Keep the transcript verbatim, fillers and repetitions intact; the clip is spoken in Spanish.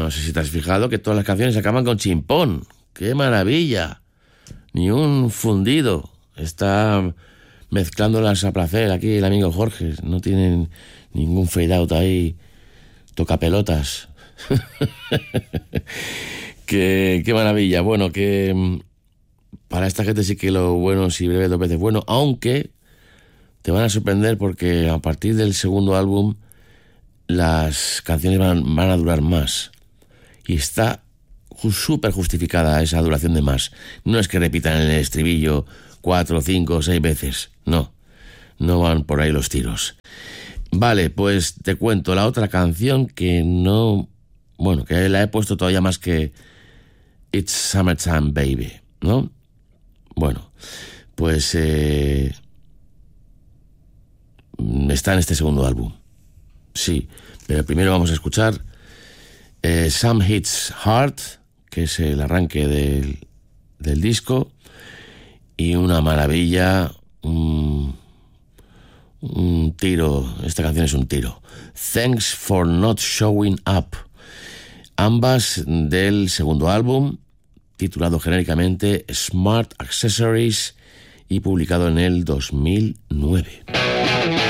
No sé si te has fijado que todas las canciones acaban con chimpón. ¡Qué maravilla! Ni un fundido. Está mezclándolas a placer aquí el amigo Jorge. No tienen ningún fade out ahí. Toca pelotas. qué, qué maravilla. Bueno, que para esta gente sí que lo bueno si breve dos veces bueno, aunque te van a sorprender porque a partir del segundo álbum las canciones van, van a durar más y está súper justificada esa duración de más. No es que repitan el estribillo cuatro, cinco, seis veces, no, no van por ahí los tiros. Vale, pues te cuento la otra canción que no, bueno, que la he puesto todavía más que It's Summertime Baby, ¿no? Bueno, pues eh, está en este segundo álbum, sí, pero primero vamos a escuchar eh, Some Hits Hard, que es el arranque del, del disco, y una maravilla, un, un tiro, esta canción es un tiro, Thanks for Not Showing Up, ambas del segundo álbum, titulado genéricamente Smart Accessories y publicado en el dos mil nueve.